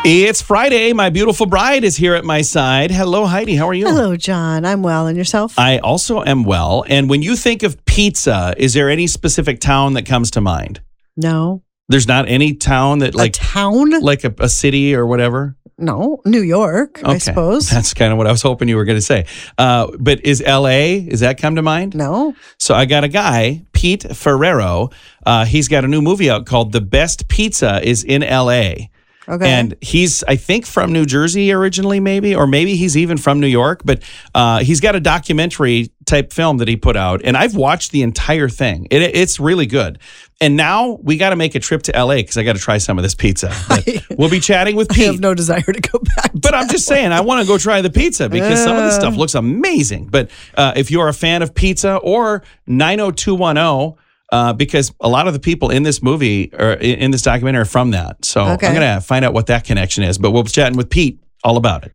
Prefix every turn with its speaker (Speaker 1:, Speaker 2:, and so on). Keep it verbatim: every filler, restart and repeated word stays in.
Speaker 1: It's Friday. My beautiful bride is here at my side. Hello, Heidi. How are you?
Speaker 2: Hello, John. I'm well. And yourself?
Speaker 1: I also am well. And when you think of pizza, is there any specific town that comes to mind?
Speaker 2: No.
Speaker 1: There's not any town that like
Speaker 2: a town?
Speaker 1: like a, a city or whatever?
Speaker 2: No. New York,
Speaker 1: okay.
Speaker 2: I suppose.
Speaker 1: That's kind of what I was hoping you were going to say. Uh, but is L A, does that come to mind?
Speaker 2: No.
Speaker 1: So I got a guy, Pete Ferrero. Uh, he's got a new movie out called The Best Pizza is in L A.
Speaker 2: Okay.
Speaker 1: And he's, I think, from New Jersey originally, maybe, or maybe he's even from New York. But uh, he's got a documentary type film that he put out, and I've watched the entire thing. It, it's really good. And now we got to make a trip to L A because I got to try some of this pizza. But we'll be chatting with Pete.
Speaker 2: I have no desire to go back.
Speaker 1: But I'm just saying, I want to go try the pizza because some of this stuff looks amazing. But uh, if you're a fan of pizza or nine oh two one oh. Uh, because a lot of the people in this movie or in this documentary are from that. So
Speaker 2: okay.
Speaker 1: I'm going to find out what that connection is. But we'll be chatting with Pete all about it.